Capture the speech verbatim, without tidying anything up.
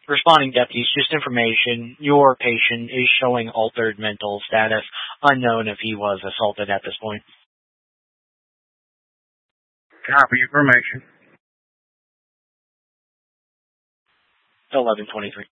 Responding deputies, just information. Your patient is showing altered mental status. Unknown if he was assaulted at this point. Copy information. eleven twenty-three.